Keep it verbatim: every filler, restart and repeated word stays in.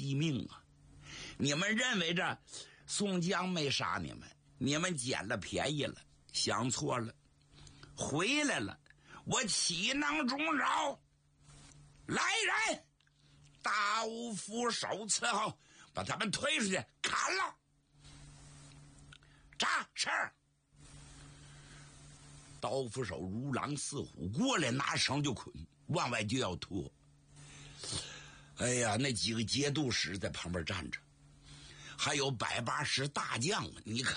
毙命啊！你们认为这宋江没杀你们，你们捡了便宜了，想错了，回来了，我岂能容饶？来人，大武斧手伺候，把他们推出去砍了。扎是。刀斧手如狼似虎过来，拿绳就捆，往外就要拖。哎呀，那几个节度使在旁边站着，还有百八十大将，你看